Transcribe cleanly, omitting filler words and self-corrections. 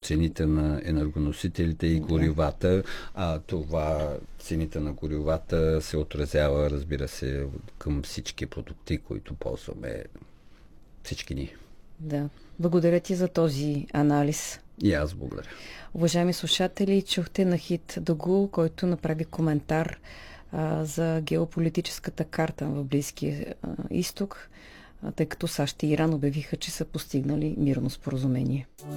цените на енергоносителите и горивата. Това цените на горивата се отразява, разбира се, към всички продукти, които ползваме всички ние. Да. Благодаря ти за този анализ. И аз благодаря. Уважаеми слушатели, чухте Нахид Догу, който направи коментар за геополитическата карта в Близкия изток, тъй като САЩ и Иран обявиха, че са постигнали мирно споразумение.